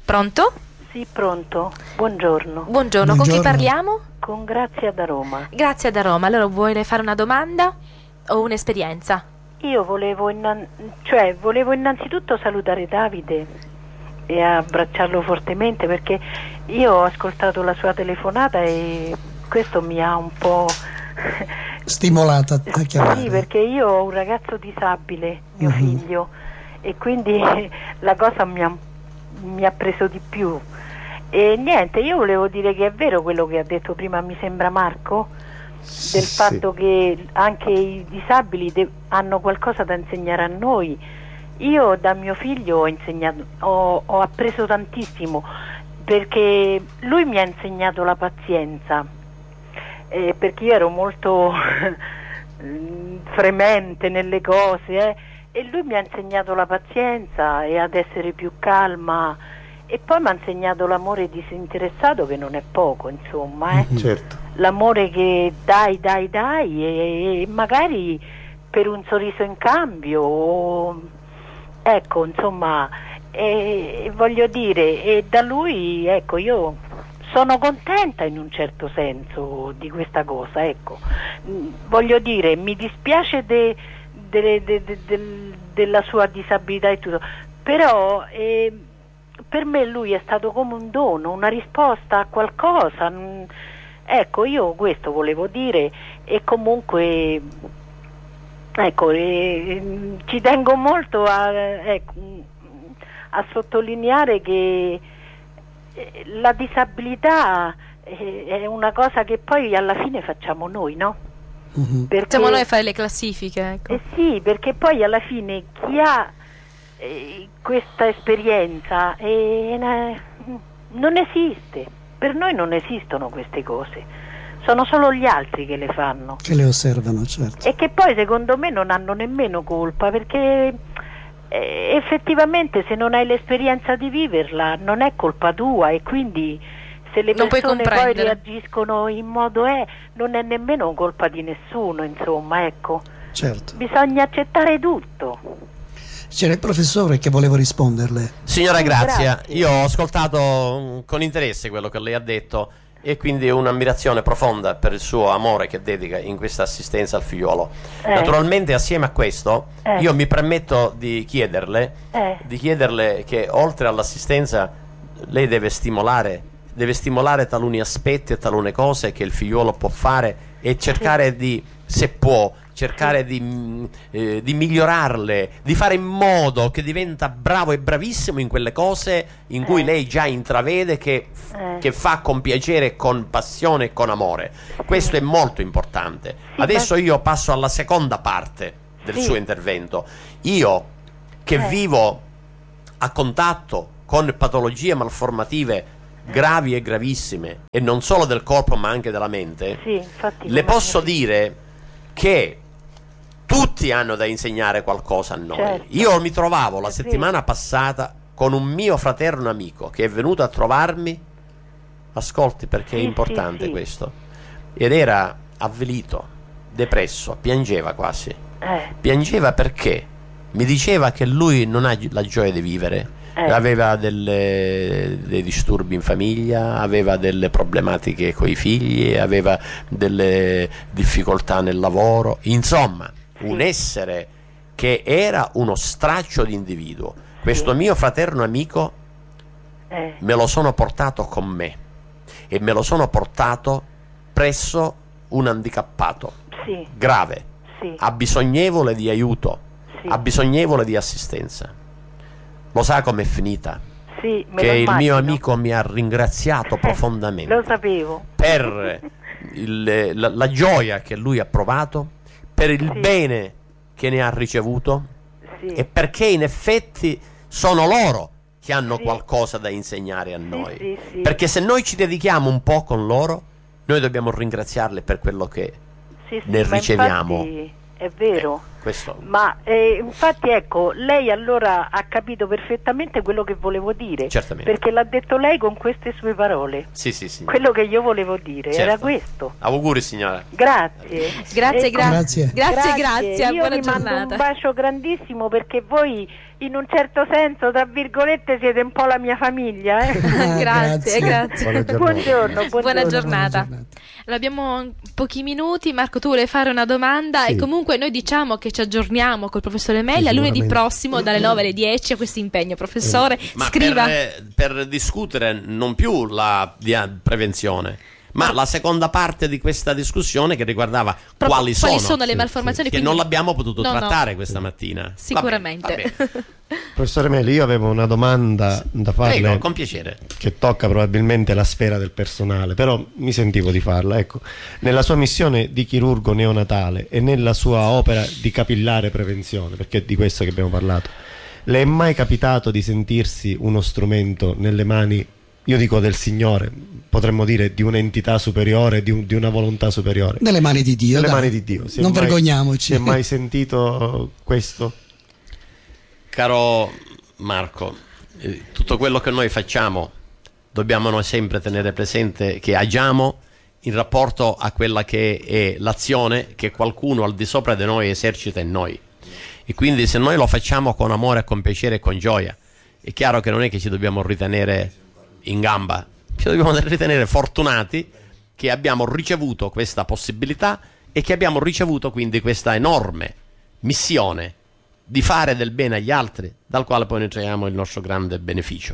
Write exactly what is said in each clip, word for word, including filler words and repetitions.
Pronto? Sì, pronto. Buongiorno. Buongiorno, Buongiorno. con chi parliamo? Con Grazia da Roma. Grazie da Roma. Allora, vuole fare una domanda o un'esperienza? Io volevo, innan- cioè, volevo innanzitutto salutare Davide e abbracciarlo fortemente, perché io ho ascoltato la sua telefonata e questo mi ha un po' Stimolata a chiamare. Sì, perché io ho un ragazzo disabile, mio Mhm. figlio, e quindi la cosa mi ha, mi ha preso di più. E niente, io volevo dire che è vero quello che ha detto prima, mi sembra Marco, del Sì. fatto che anche i disabili de- hanno qualcosa da insegnare a noi. Io da mio figlio ho insegnato, ho, ho appreso tantissimo, perché lui mi ha insegnato la pazienza, eh, perché io ero molto fremente nelle cose, eh, e lui mi ha insegnato la pazienza e ad essere più calma, e poi mi ha insegnato l'amore disinteressato, che non è poco, insomma, eh. Certo. L'amore che dai, dai, dai, e, e magari per un sorriso in cambio, o, ecco, insomma, e, voglio dire, e da lui, ecco, io sono contenta in un certo senso di questa cosa, ecco. Mm, voglio dire, mi dispiace de, de, de, de, de, della sua disabilità e tutto, però eh, per me lui è stato come un dono, una risposta a qualcosa. mm, Ecco, io questo volevo dire, e comunque ecco, eh, ci tengo molto a, ecco, a sottolineare che eh, la disabilità eh, è una cosa che poi alla fine facciamo noi, no? Mhm. Perché, Siamo noi a fare le classifiche, ecco. eh sì, perché poi alla fine chi ha eh, questa esperienza eh, na- non esiste. Per noi non esistono queste cose, sono solo gli altri che le fanno, Che le osservano, certo. e che poi secondo me non hanno nemmeno colpa, perché eh, effettivamente se non hai l'esperienza di viverla non è colpa tua, e quindi se le Non puoi persone poi comprendere. reagiscono in modo è, non è nemmeno colpa di nessuno, insomma, ecco, Certo. bisogna accettare tutto. C'era il professore che volevo risponderle. Signora Sì, Grazia, grazie. io ho ascoltato mm, con interesse quello che lei ha detto, e quindi un'ammirazione profonda per il suo amore che dedica in questa assistenza al figliuolo. Eh. Naturalmente, assieme a questo, Eh. io mi permetto di chiederle, Eh. di chiederle che oltre all'assistenza lei deve stimolare, deve stimolare taluni aspetti e talune cose che il figliuolo può fare, e cercare di, se può, cercare di, mm, eh, di migliorarle, di fare in modo che diventa bravo e bravissimo in quelle cose in cui Eh. lei già intravede che, Eh. che fa con piacere, con passione e con amore. Questo è molto importante. Sì, Adesso ma- io passo alla seconda parte del Sì. suo intervento. Io che Eh. vivo a contatto con patologie malformative gravi e gravissime, e non solo del corpo ma anche della mente, Sì, infatti, le come- posso dire che tutti hanno da insegnare qualcosa a noi. Certo. Io mi trovavo la È settimana vero. passata con un mio fraterno amico che è venuto a trovarmi, ascolti perché è Sì, importante sì, sì. questo, ed era avvilito, depresso, piangeva quasi. eh, Piangeva perché mi diceva che lui non ha gi- la gioia di vivere, Eh. aveva delle, dei disturbi in famiglia, aveva delle problematiche coi figli, aveva delle difficoltà nel lavoro, insomma, Sì. un essere che era uno straccio di individuo. Questo Sì. mio fraterno amico eh, me lo sono portato con me, e me lo sono portato presso un handicappato sì, grave, sì, abbisognevole di aiuto, sì, abbisognevole di assistenza. Lo sa com'è finita? sì, me Che lo il mio immagino. amico mi ha ringraziato Eh, profondamente Lo sapevo. per il- la, la gioia che lui ha provato, per il Sì. bene che ne ha ricevuto, Sì. e perché in effetti sono loro che hanno Sì. qualcosa da insegnare a noi. sì, sì. Perché se noi ci dedichiamo un po' con loro, noi dobbiamo ringraziarli per quello che Sì, sì, ne ma riceviamo. infatti è vero. Questo. Ma eh, infatti ecco, lei allora ha capito perfettamente quello che volevo dire. Certamente. Perché l'ha detto lei con queste sue parole. Sì, sì, sì. Quello che io volevo dire Certo. era questo. Auguri signora. Grazie. Grazie, E- gra- Grazie. grazie, grazie, Io buona vi mando giornata. un bacio grandissimo, perché voi in un certo senso, tra virgolette, siete un po' la mia famiglia. Eh? Ah, grazie, grazie. grazie. Buona Buongiorno, giornata. buongiorno. Buona giornata. Buona giornata. Allora, abbiamo pochi minuti. Marco, tu vuoi fare una domanda? Sì. E comunque noi diciamo che ci aggiorniamo col professore Meli a lunedì Sicuramente. prossimo dalle nove alle dieci a questo impegno. Professore, Ma scriva. per, per discutere non più la dia- prevenzione, ma la seconda parte di questa discussione che riguardava Proprio quali sono, sono le Sì, malformazioni. che quindi- non l'abbiamo potuto No, no. trattare questa mattina. Va bene, Sicuramente. va bene. Professore Meli, io avevo una domanda da farle Prego, con piacere. che tocca probabilmente la sfera del personale, però mi sentivo di farla. Ecco, nella sua missione di chirurgo neonatale e nella sua opera di capillare prevenzione, perché è di questo che abbiamo parlato, le è mai capitato di sentirsi uno strumento nelle mani, io dico del Signore, potremmo dire di un'entità superiore, di, un- di una volontà superiore? Nelle mani di Dio. Nelle dai. mani di Dio. Si è Non mai- vergogniamoci. Si è mai sentito questo? Caro Marco, eh, tutto quello che noi facciamo dobbiamo noi sempre tenere presente che agiamo in rapporto a quella che è l'azione che qualcuno al di sopra di noi esercita in noi, e quindi se noi lo facciamo con amore, con piacere e con gioia, è chiaro che non è che ci dobbiamo ritenere in gamba, ci dobbiamo ritenere fortunati che abbiamo ricevuto questa possibilità e che abbiamo ricevuto quindi questa enorme missione di fare del bene agli altri, dal quale poi noi traiamo il nostro grande beneficio.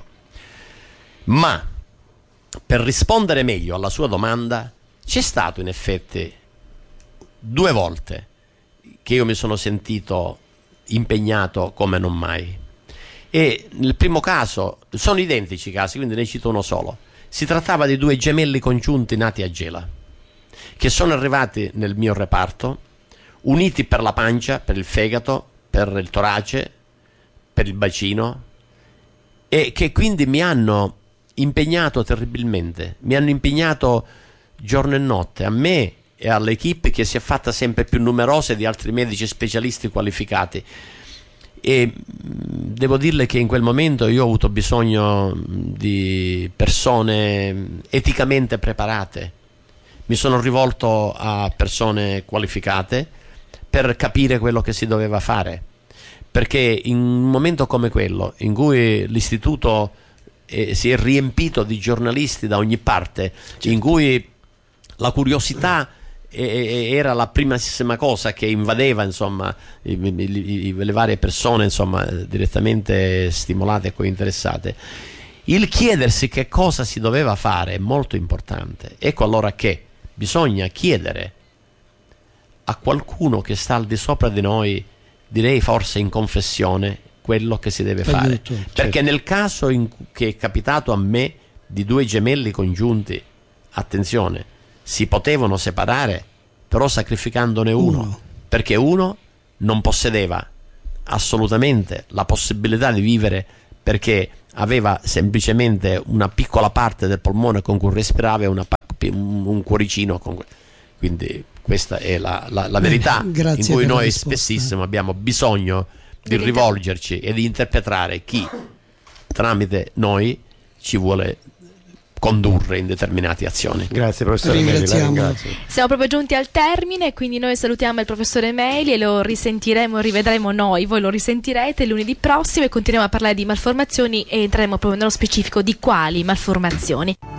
Ma per rispondere meglio alla sua domanda, c'è stato in effetti due volte che io mi sono sentito impegnato come non mai, e nel primo caso sono identici i casi, quindi ne cito uno solo. Si trattava di due gemelli congiunti nati a Gela, che sono arrivati nel mio reparto uniti per la pancia, per il fegato, per il torace, per il bacino, e che quindi mi hanno impegnato terribilmente, mi hanno impegnato giorno e notte, a me e all'equipe che si è fatta sempre più numerosa di altri medici specialisti qualificati. E mh, devo dirle che in quel momento io ho avuto bisogno mh, di persone mh, eticamente preparate. Mi sono rivolto a persone qualificate per capire quello che si doveva fare, perché in un momento come quello in cui l'istituto eh, si è riempito di giornalisti da ogni parte, in cui la curiosità eh, era la primissima cosa che invadeva, insomma, i, i, i, le varie persone, insomma, direttamente stimolate e cointeressate, il chiedersi che cosa si doveva fare è molto importante. Ecco allora che bisogna chiedere a qualcuno che sta al di sopra di noi, direi forse in confessione, quello che si deve fare. Aiuto, certo. Perché nel caso in cui- che è capitato a me di due gemelli congiunti, attenzione, si potevano separare, però sacrificandone uno, Uno. perché uno non possedeva assolutamente la possibilità di vivere, perché aveva semplicemente una piccola parte del polmone con cui respirava e una pa- un, un cuoricino con cui- quindi questa è la, la, la verità Grazie in cui per la noi risposta. spessissimo abbiamo bisogno di Di rivolgerci e di interpretare chi tramite noi ci vuole condurre in determinate azioni. Grazie professore Meli, la Ringraziamo. ringrazio. Siamo proprio giunti al termine, quindi noi salutiamo il professore Meli e lo risentiremo, rivedremo noi, voi lo risentirete lunedì prossimo e continuiamo a parlare di malformazioni e entreremo proprio nello specifico di quali malformazioni.